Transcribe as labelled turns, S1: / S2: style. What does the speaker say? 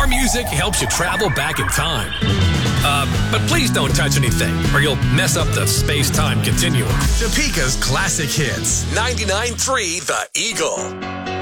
S1: Our music helps you travel back in time. But please don't touch anything, or you'll mess up the space-time continuum.
S2: Topeka's classic hits.
S3: 99.3 The Eagle.